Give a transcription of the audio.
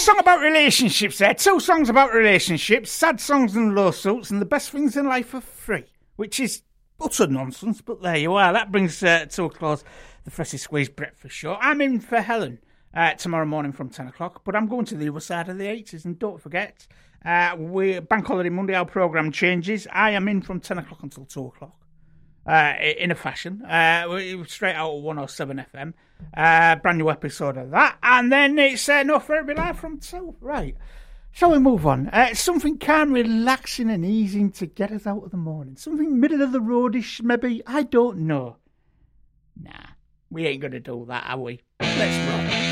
song about relationships there. 2 songs about relationships, sad songs and lawsuits, and the best things in life are free, which is utter nonsense, but there you are. That brings to a close the Freshly Squeezed Breakfast Show. I'm in for Helen tomorrow morning from 10 o'clock, but I'm going to the other side of the 80s, and don't forget, Bank Holiday Monday, our programme changes. I am in from 10 o'clock until 2 o'clock. In a fashion, straight out of 107 FM, brand new episode of that, and then it's No Therapy Live from 2, right, shall we move on? Something calm, relaxing and easing to get us out of the morning, something middle of the roadish maybe, I don't know. Nah, we ain't gonna do that, are we? Let's rock.